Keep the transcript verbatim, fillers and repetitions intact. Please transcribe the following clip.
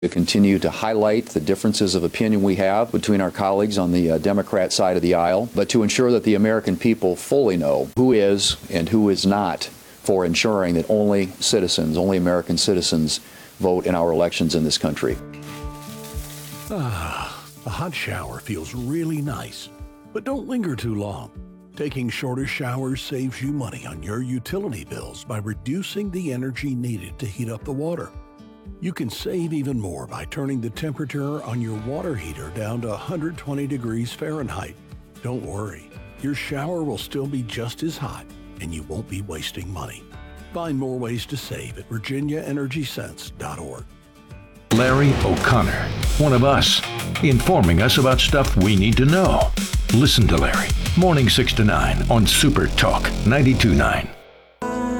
To continue to highlight the differences of opinion we have between our colleagues on the uh, Democrat side of the aisle, but to ensure that the American people fully know who is and who is not for ensuring that only citizens, only American citizens vote in our elections in this country. Ah, a hot shower feels really nice, but don't linger too long. Taking shorter showers saves you money on your utility bills by reducing the energy needed to heat up the water. You can save even more by turning the temperature on your water heater down to one hundred twenty degrees Fahrenheit. Don't worry, your shower will still be just as hot and you won't be wasting money. Find more ways to save at virginia energy sense dot org. Larry O'Connor, one of us, informing us about stuff we need to know. Listen to Larry, morning six to nine on Super Talk ninety-two point nine.